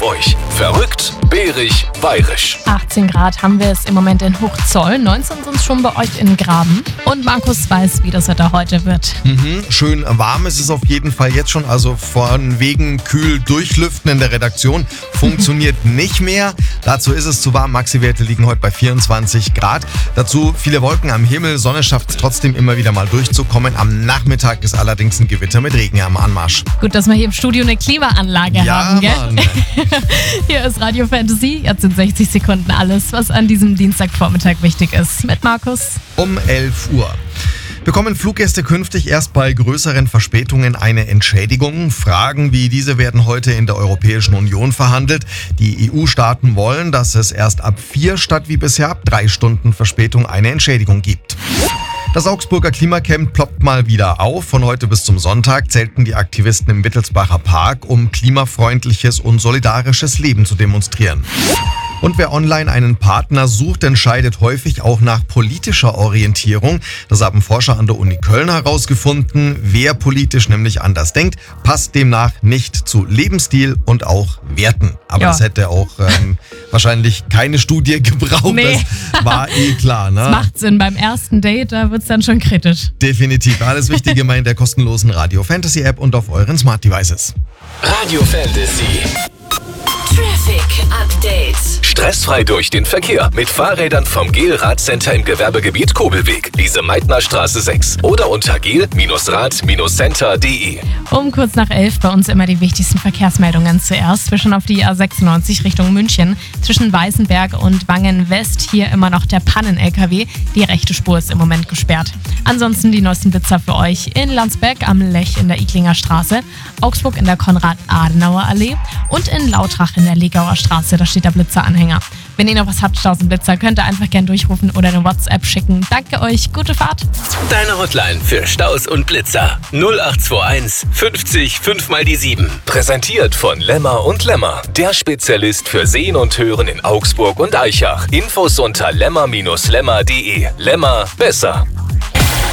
euch. Verrückt, bärig, bayerisch. 18 Grad haben wir es im Moment in Hochzoll, 19 sind es schon bei euch in Graben. Und Markus weiß, wie das Wetter heute wird. Schön warm ist es auf jeden Fall jetzt schon, also von wegen kühl durchlüften in der Redaktion funktioniert nicht mehr. Dazu ist es zu warm, Maxi-Werte liegen heute bei 24 Grad. Dazu viele Wolken am Himmel, Sonne schafft es trotzdem immer wieder mal durchzukommen. Am Nachmittag ist allerdings ein Gewitter mit Regen am Anmarsch. Gut, dass wir hier im Studio eine Klimaanlage haben, gell? Mann. Hier ist Radio Fantasy, jetzt sind 60 Sekunden alles, was an diesem Dienstagvormittag wichtig ist. Mit Markus. Um 11 Uhr. Bekommen Fluggäste künftig erst bei größeren Verspätungen eine Entschädigung? Fragen wie diese werden heute in der Europäischen Union verhandelt. Die EU-Staaten wollen, dass es erst ab 4 statt wie bisher ab 3 Stunden Verspätung eine Entschädigung gibt. Das Augsburger Klimacamp ploppt mal wieder auf. Von heute bis zum Sonntag zelten die Aktivisten im Wittelsbacher Park, um klimafreundliches und solidarisches Leben zu demonstrieren. Und wer online einen Partner sucht, entscheidet häufig auch nach politischer Orientierung. Das haben Forscher an der Uni Köln herausgefunden. Wer politisch nämlich anders denkt, passt demnach nicht zu Lebensstil und auch Werten. Aber das hätte auch wahrscheinlich keine Studie gebraucht. Nee. Das war klar, ne? Das macht Sinn. Beim ersten Date, da wird es dann schon kritisch. Definitiv. Alles Wichtige mal in der kostenlosen Radio Fantasy App und auf euren Smart Devices. Radio Fantasy. Traffic Update. Stressfrei durch den Verkehr mit Fahrrädern vom Gel-Radcenter im Gewerbegebiet Kobelweg, Lise-Meitner-Straße 6 oder unter gel-rad-center.de. Um kurz nach 11 bei uns immer die wichtigsten Verkehrsmeldungen zuerst. Wir schauen auf die A96 Richtung München. Zwischen Weißenberg und Wangen West hier immer noch der Pannen-LKW. Die rechte Spur ist im Moment gesperrt. Ansonsten die neuesten Blitzer für euch in Landsberg am Lech in der Iklinger Straße, Augsburg in der Konrad-Adenauer-Allee und in Lautrach in der Legauer Straße. Da steht der Blitzeranhänger. Wenn ihr noch was habt, 1000 Blitzer, könnt ihr einfach gern durchrufen oder eine WhatsApp schicken. Danke euch, gute Fahrt. Deine Hotline für Staus und Blitzer 0821 50 5 mal die 7. Präsentiert von Lemmer und Lemmer, der Spezialist für Sehen und Hören in Augsburg und Aichach. Infos unter lemmer-lemmer.de. Lemmer, besser.